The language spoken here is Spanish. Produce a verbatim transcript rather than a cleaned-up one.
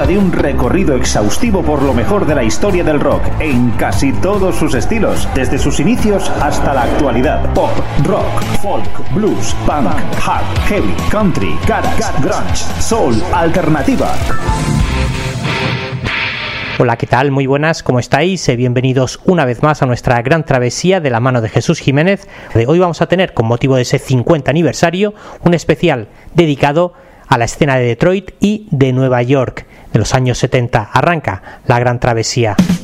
de un recorrido exhaustivo por lo mejor de la historia del rock, en casi todos sus estilos, desde sus inicios hasta la actualidad. Pop, rock, folk, blues, punk, hard, heavy, country, garage, grunge, soul, alternativa. Hola, ¿qué tal? Muy buenas, ¿cómo estáis? Bienvenidos una vez más a nuestra gran travesía de la mano de Jesús Jiménez. Hoy vamos a tener, con motivo de ese cincuenta aniversario, un especial dedicado a la escena de Detroit y de Nueva York. De los años setenta arranca la gran travesía.